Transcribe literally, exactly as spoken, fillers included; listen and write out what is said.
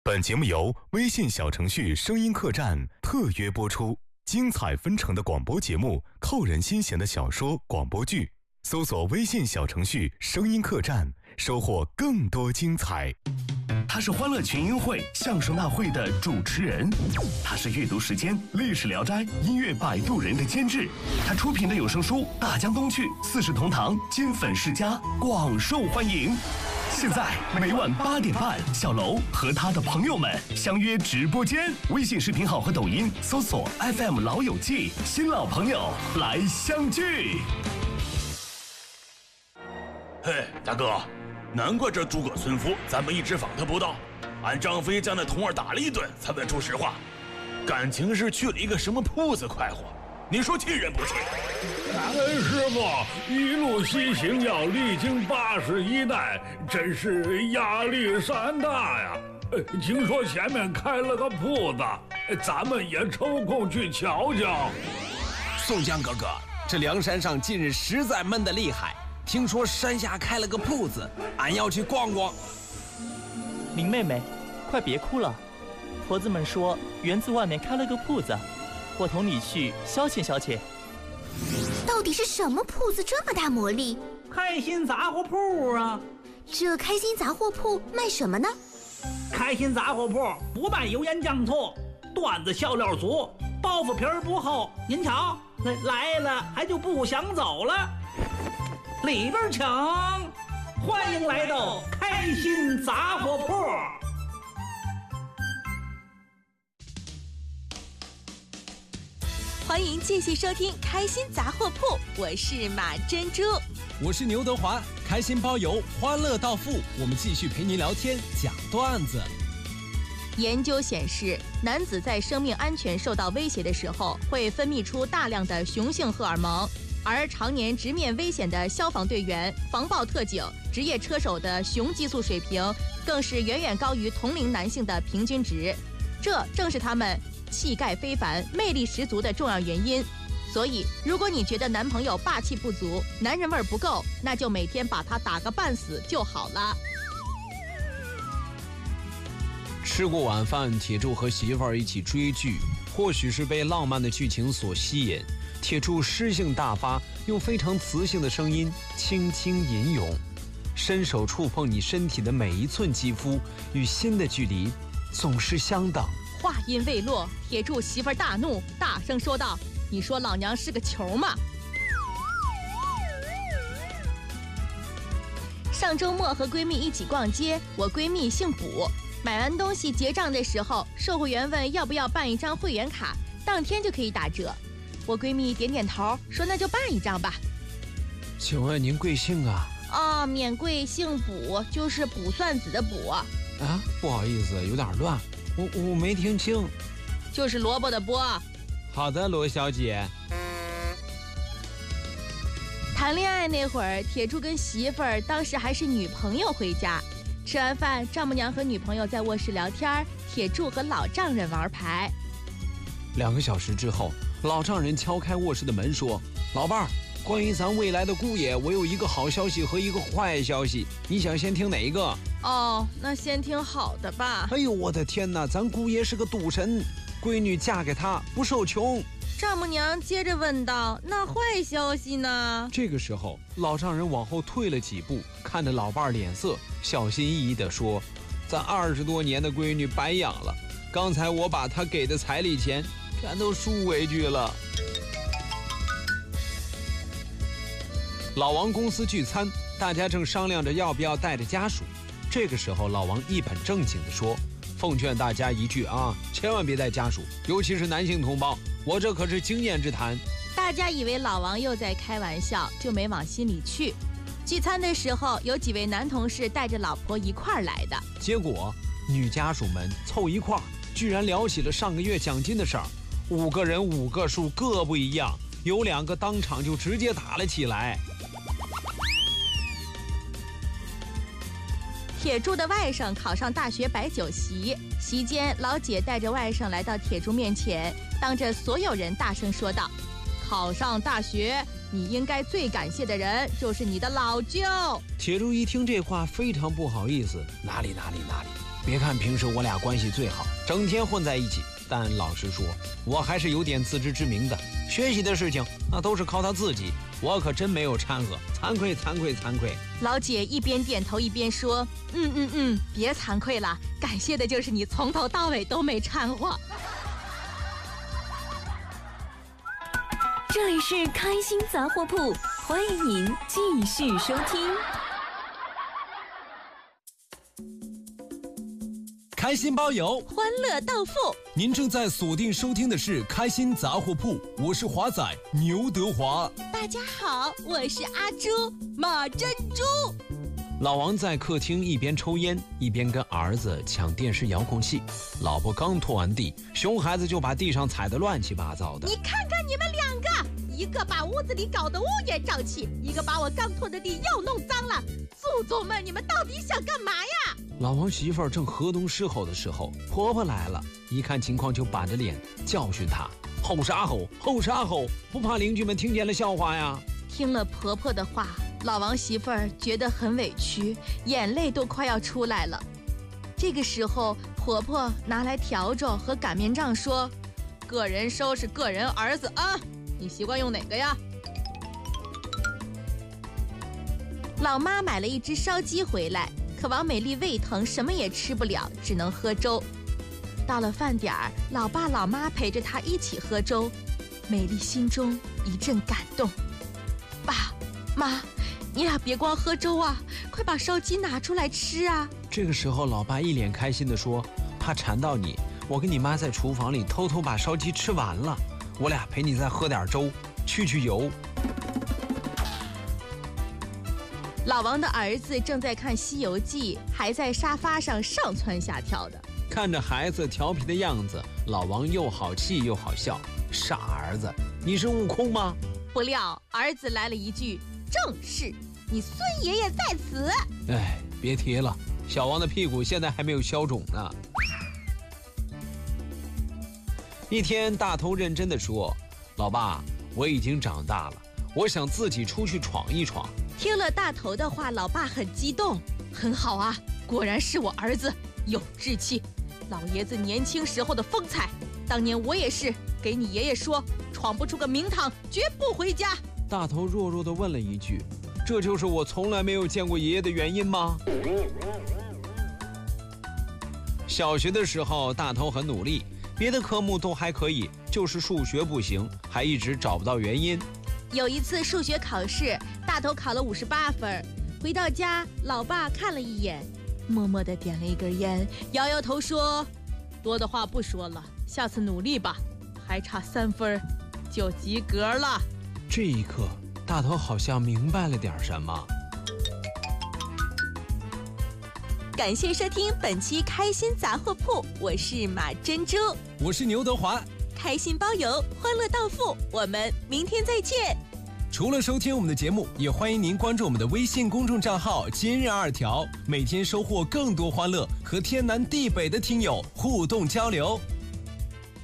本节目由微信小程序声音客栈特约播出，精彩纷呈的广播节目，扣人心弦的小说广播剧，搜索微信小程序声音客栈，收获更多精彩。 他是欢乐群英会相声大会的主持人，他是阅读时间历史聊斋音乐摆渡人的监制，他出品的有声书大江东去四世同堂金粉世家广受欢迎。现在每晚八点半，小楼和他的朋友们相约直播间，微信视频号和抖音搜索 F M 老友记，新老朋友来相聚。 嘿，大哥，难怪这诸葛村夫咱们一直访他不到，俺张飞将那童儿打了一顿才问出实话，感情是去了一个什么铺子快活，你说气人不气？ 恩师傅一路西行要历经八十一难，真是压力山大呀。听说前面开了个铺子，咱们也抽空去瞧瞧。 宋江哥哥，这梁山上近日实在闷得厉害，听说山下开了个铺子，俺要去逛逛。 林妹妹，快别哭了，婆子们说园子外面开了个铺子，我同你去消遣消遣。 到底是什么铺子这么大魔力？ 开心杂货铺啊！ 这开心杂货铺卖什么呢？ 开心杂货铺不卖油盐酱醋，段子笑料足，包袱皮儿不厚。您瞧，来来了还就不想走了。里边请，欢迎来到开心杂货铺。 欢迎继续收听开心杂货铺，我是马珍珠， 我是牛德华，开心包邮，欢乐到付，我们继续陪您聊天讲段子。 研究显示，男子在生命安全受到威胁的时候，会分泌出大量的雄性荷尔蒙，而常年直面危险的消防队员、防暴特警、职业车手的雄激素水平，更是远远高于同龄男性的平均值，这正是他们气概非凡、魅力十足的重要原因。所以，如果你觉得男朋友霸气不足、男人味儿不够，那就每天把他打个半死就好了。 吃过晚饭，铁柱和媳妇儿一起追剧，或许是被浪漫的剧情所吸引，铁柱诗性大发，用非常磁性的声音轻轻吟咏，伸手触碰你身体的每一寸肌肤，与心的距离总是相等。 话音未落，铁柱媳妇儿大怒，大声说道：“你说老娘是个球吗？”上周末和闺蜜一起逛街，我闺蜜姓卜，买完东西结账的时候，售货员问要不要办一张会员卡，当天就可以打折。我闺蜜点点头，说那就办一张吧。 请问您贵姓啊？ 啊，免贵姓卜，就是卜算子的卜。 啊，不好意思，有点乱。我我没听清， 就是萝卜的卜。 好的，罗小姐。 谈恋爱那会儿，铁柱跟媳妇儿当时还是女朋友回家，吃完饭，丈母娘和女朋友在卧室聊天，铁柱和老丈人玩牌。 两个小时之后，老丈人敲开卧室的门说：“老伴儿，关于咱未来的姑爷，我有一个好消息和一个坏消息，你想先听哪一个？” 哦，那先听好的吧。 哎呦，我的天哪，咱姑爷是个赌神，闺女嫁给他不受穷。 丈母娘接着问道：“那坏消息呢？” 这个时候，老丈人往后退了几步，看着老伴儿脸色，小心翼翼地说：“咱二十多年的闺女白养了，刚才我把她给的彩礼钱全都输回去了。”老王公司聚餐，大家正商量着要不要带着家属。这个时候，老王一本正经地说：“奉劝大家一句啊，千万别带家属，尤其是男性同胞，我这可是经验之谈。” 大家以为老王又在开玩笑，就没往心里去。聚餐的时候，有几位男同事带着老婆一块儿来的， 结果女家属们凑一块儿，居然聊起了上个月奖金的事儿。五个人五个数，各不一样，有两个当场就直接打了起来。 铁柱的外甥考上大学摆酒席，席间老姐带着外甥来到铁柱面前，当着所有人大声说道：“考上大学， 你应该最感谢的人就是你的老舅。 铁柱一听这话，非常不好意思，哪里哪里哪里，别看平时我俩关系最好，整天混在一起，但老实说，我还是有点自知之明的。学习的事情那都是靠他自己，我可真没有掺和，惭愧惭愧惭愧。 老姐一边点头一边说：“嗯嗯嗯，别惭愧了，感谢的就是你从头到尾都没掺和。” 这里是开心杂货铺，欢迎您继续收听。 开心包邮， 欢乐到付。 您正在锁定收听的是开心杂货铺，我是华仔牛德华。 大家好，我是阿朱马珍珠。 老王在客厅一边抽烟一边跟儿子抢电视遥控器，老婆刚拖完地，熊孩子就把地上踩得乱七八糟的。 你看看你们两个，一个把屋子里搞得乌烟瘴气，一个把我刚拖的地又弄脏了。祖宗们，你们到底想干嘛呀？ 老王媳妇儿正河东狮吼的时候，婆婆来了，一看情况就板着脸教训她：吼啥吼，吼啥吼，不怕邻居们听见了笑话呀？ 听了婆婆的话，老王媳妇儿觉得很委屈，眼泪都快要出来了。这个时候，婆婆拿来笤帚和擀面杖说：“个人收拾个人儿子啊，你习惯用哪个呀？”老妈买了一只烧鸡回来，可王美丽胃疼，什么也吃不了，只能喝粥。到了饭点儿，老爸老妈陪着她一起喝粥，美丽心中一阵感动。爸妈，你俩别光喝粥啊，快把烧鸡拿出来吃啊！ 这个时候，老爸一脸开心地说：“怕馋到你，我跟你妈在厨房里偷偷把烧鸡吃完了，我俩陪你再喝点粥，去去油。” 老王的儿子正在看《西游记》，还在沙发上上蹿下跳的。 看着孩子调皮的样子，老王又好气又好笑。傻儿子，你是悟空吗？ 不料儿子来了一句：“正是，你孙爷爷在此。” 哎，别提了，小王的屁股现在还没有消肿呢。一天，大头认真地说：“老爸，我已经长大了，我想自己出去闯一闯。” 听了大头的话，老爸很激动。很好啊，果然是我儿子，有志气。老爷子年轻时候的风采，当年我也是给你爷爷说，闯不出个名堂，绝不回家。 大头弱弱地问了一句：“这就是我从来没有见过爷爷的原因吗？”小学的时候，大头很努力，别的科目都还可以，就是数学不行，还一直找不到原因。 有一次数学考试，大头考了五十八分，回到家，老爸看了一眼，默默地点了一根烟，摇摇头说：“多的话不说了，下次努力吧，还差三分就及格了。” 这一刻，大头好像明白了点什么。 感谢收听本期开心杂货铺，我是马珍珠， 我是牛德华。 开心包邮，欢乐到付，我们明天再见。 除了收听我们的节目，也欢迎您关注我们的微信公众账号今日二条，每天收获更多欢乐，和天南地北的听友互动交流。